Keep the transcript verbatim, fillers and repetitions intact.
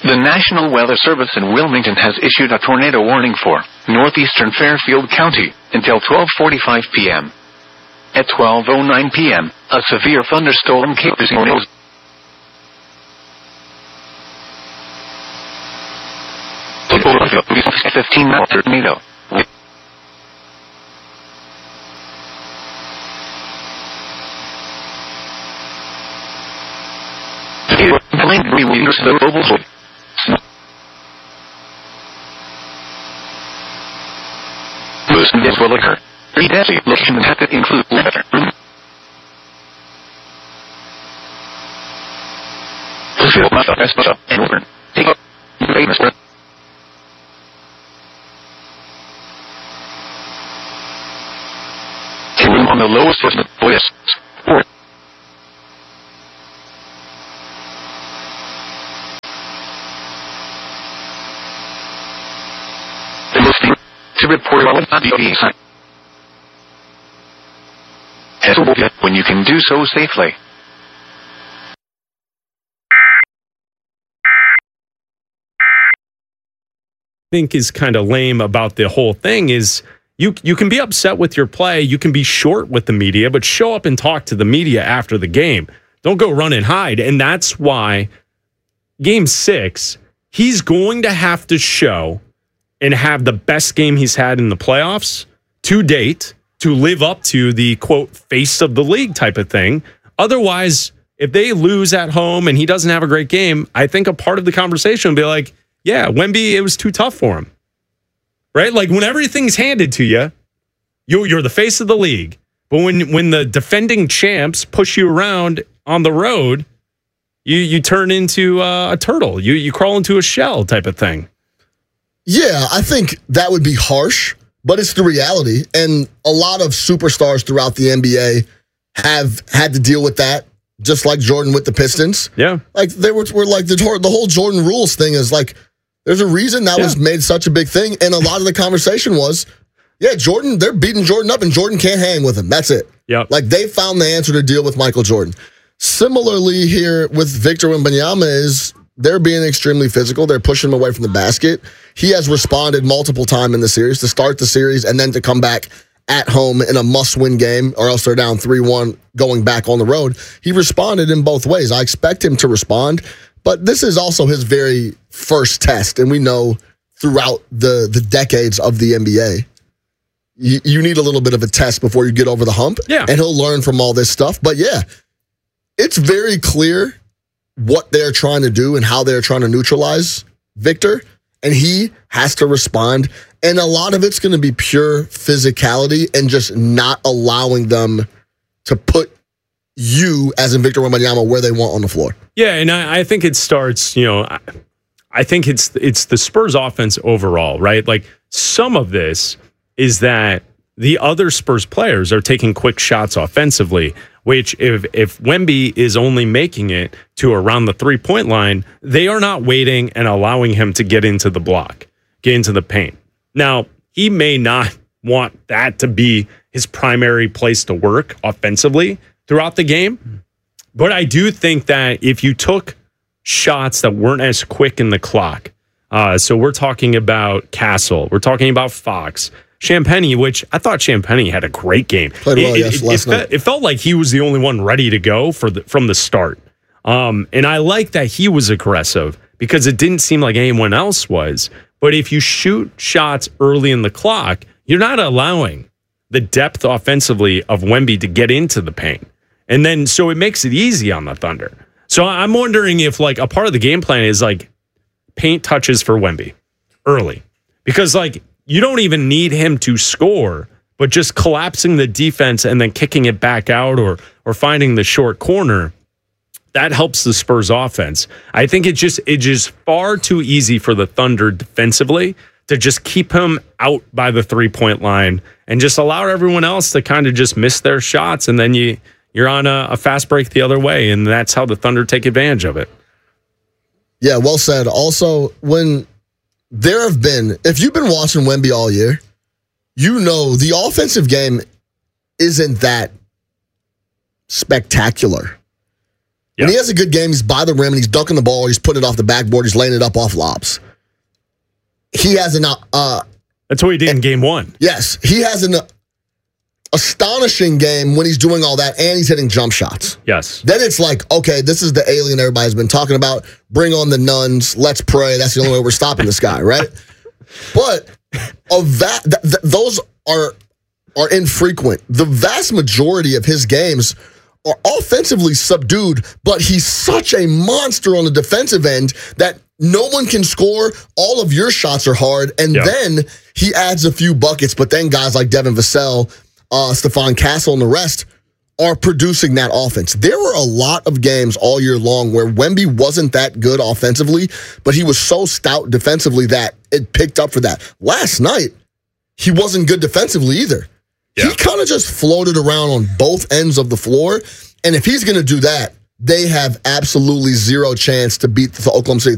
The National Weather Service in Wilmington has issued a tornado warning for northeastern Fairfield County until twelve forty-five p.m. At twelve oh nine p.m., a severe thunderstorm came to tornadoes. fifteen mile tornado. The global this will occur. Three deadly locations have to include weather. Fulfill my best and over. Take up. Famous. Room on the lowest floor. Voice. Four. To report on the site. When you can do so safely. I think is kind of lame about the whole thing is you you can be upset with your play, you can be short with the media, but show up and talk to the media after the game. Don't go run and hide. And that's why game six, he's going to have to show and have the best game he's had in the playoffs to date to live up to the, quote, face of the league type of thing. Otherwise, if they lose at home and he doesn't have a great game, I think a part of the conversation will be like, yeah, Wemby, it was too tough for him. Right? Like when everything's handed to you, you you're the face of the league. But when, when the defending champs push you around on the road, you you turn into uh, a turtle. You you crawl into a shell type of thing. Yeah, I think that would be harsh, but it's the reality. And a lot of superstars throughout the N B A have had to deal with that, just like Jordan with the Pistons. Yeah. Like they were, were like the, the whole Jordan rules thing is like, there's a reason that yeah. was made such a big thing. And a lot of the conversation was, yeah, Jordan, they're beating Jordan up and Jordan can't hang with him. That's it. Yep. Like they found the answer to deal with Michael Jordan. Similarly here with Victor Wembanyama is they're being extremely physical. They're pushing him away from the basket. He has responded multiple times in the series to start the series and then to come back at home in a must-win game or else they're down three one going back on the road. He responded in both ways. I expect him to respond, but this is also his very first test, and we know throughout the, the decades of the N B A, you, you need a little bit of a test before you get over the hump, yeah. and he'll learn from all this stuff. But yeah, it's very clear what they're trying to do and how they're trying to neutralize Victor, and he has to respond. And a lot of it's going to be pure physicality and just not allowing them to put you, as in Victor Wembanyama, where they want on the floor. Yeah, and I, I think it starts, you know, I, I think it's it's the Spurs offense overall, right? Like some of this is that the other Spurs players are taking quick shots offensively, which if if Wemby is only making it to around the three-point line, they are not waiting and allowing him to get into the block, get into the paint. Now, he may not want that to be his primary place to work offensively throughout the game, but I do think that if you took shots that weren't as quick in the clock, uh, so we're talking about Castle, we're talking about Fox, Champagnie, which I thought Champagnie had a great game. Played well, it, yes, it, last it, night. It felt like he was the only one ready to go for the, from the start. Um, and I like that he was aggressive because it didn't seem like anyone else was. But if you shoot shots early in the clock, you're not allowing the depth offensively of Wemby to get into the paint. And then, so it makes it easy on the Thunder. So I'm wondering if like a part of the game plan is like paint touches for Wemby early. Because like you don't even need him to score, but just collapsing the defense and then kicking it back out or or finding the short corner, that helps the Spurs offense. I think it just it's just far too easy for the Thunder defensively to just keep him out by the three-point line and just allow everyone else to kind of just miss their shots, and then you you're on a, a fast break the other way, and that's how the Thunder take advantage of it. Yeah, well said. Also, when there have been, if you've been watching Wemby all year, you know the offensive game isn't that spectacular. Yeah. When he has a good game, he's by the rim and he's dunking the ball, or he's putting it off the backboard, he's laying it up off lobs. He has an uh, That's what he did in game one. yes, he has an astonishing game when he's doing all that and he's hitting jump shots. Yes. Then it's like, okay, this is the alien everybody's been talking about. Bring on the nuns. Let's pray. That's the only way we're stopping this guy, right? But of that, th- th- those are are infrequent. The vast majority of his games are offensively subdued, but he's such a monster on the defensive end that no one can score. All of your shots are hard, and yeah. then he adds a few buckets. But then guys like Devin Vassell, uh, Stephon Castle, and the rest are producing that offense. There were a lot of games all year long where Wemby wasn't that good offensively, but he was so stout defensively that it picked up for that. Last night, he wasn't good defensively either. Yeah. He kind of just floated around on both ends of the floor, and if he's going to do that, they have absolutely zero chance to beat the Oklahoma City